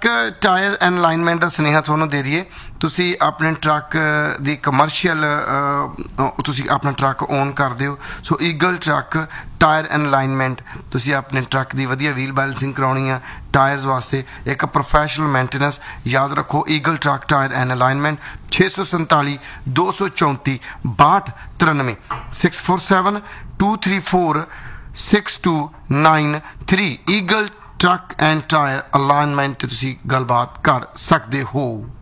Truck tyre and alignment का सुनेहा थोनों दे दिए तुसी अपने ट्रक दी कमर्शियल तुसी अपना ट्रक ओन कर दिओ सो eagle truck tyre and alignment तुसी अपने ट्रक दी वधिया व्हील बैलेंसिंग कराउणी आ टायर्स वास्ते एक प्रोफैशनल मेंटेनेंस याद रखो eagle truck tyre and alignment 647 234 6293 647 234 6293 eagle truck and tyre alignment तुसी गलबात कर सकते हो।